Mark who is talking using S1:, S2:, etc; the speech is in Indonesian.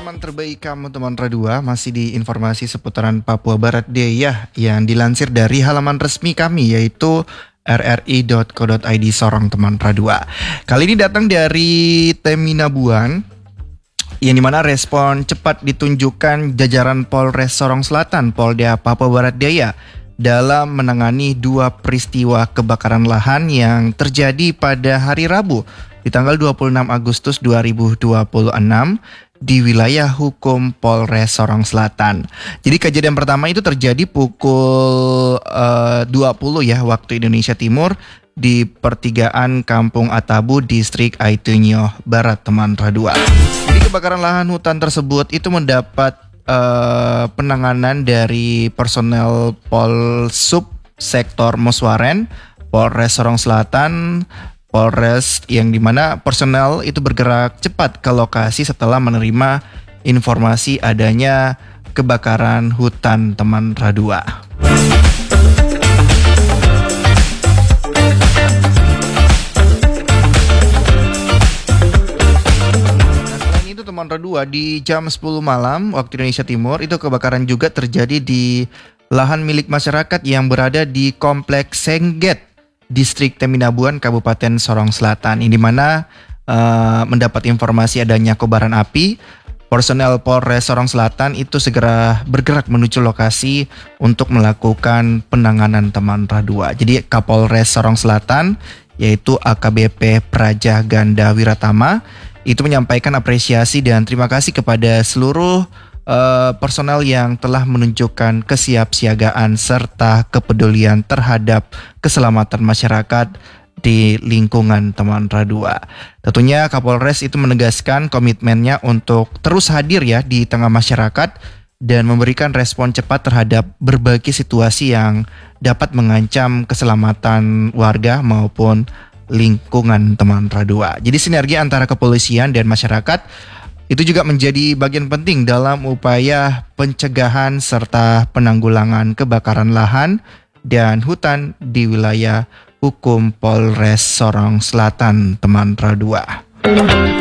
S1: Teman terbaik kamu teman Radua masih di informasi seputaran Papua Barat Daya yang dilansir dari halaman resmi kami yaitu rri.co.id Sorong teman Radua. Kali ini datang dari Teminabuan yang dimana respon cepat ditunjukkan jajaran Polres Sorong Selatan Polda Papua Barat Daya dalam menangani dua peristiwa kebakaran lahan yang terjadi pada hari Rabu di tanggal 26 Agustus 2026 di wilayah hukum Polres Sorong Selatan. Jadi kejadian pertama itu terjadi pukul 20 ya waktu Indonesia Timur di pertigaan Kampung Atabu, Distrik Aitunyo Barat, teman Radua. Jadi kebakaran lahan hutan tersebut itu mendapat penanganan dari personel Polsub Sektor Moswaren, Polres Sorong Selatan, Polres yang dimana personel itu bergerak cepat ke lokasi setelah menerima informasi adanya kebakaran hutan, teman Radua. Teman Radua, di jam 10 malam waktu Indonesia Timur itu kebakaran juga terjadi di lahan milik masyarakat yang berada di Kompleks Sengget, Distrik Teminabuan, Kabupaten Sorong Selatan. Ini mana mendapat informasi adanya kobaran api, personel Polres Sorong Selatan itu segera bergerak menuju lokasi untuk melakukan penanganan, teman Radua. Jadi Kapolres Sorong Selatan yaitu AKBP Praja Ganda Wiratama itu menyampaikan apresiasi dan terima kasih kepada seluruh personel yang telah menunjukkan kesiapsiagaan serta kepedulian terhadap keselamatan masyarakat di lingkungan, teman Radua. Tentunya Kapolres itu menegaskan komitmennya untuk terus hadir ya di tengah masyarakat dan memberikan respon cepat terhadap berbagai situasi yang dapat mengancam keselamatan warga maupun lingkungan, teman Radua. Jadi sinergi antara kepolisian dan masyarakat itu juga menjadi bagian penting dalam upaya pencegahan serta penanggulangan kebakaran lahan dan hutan di wilayah hukum Polres Sorong Selatan, teman Radua.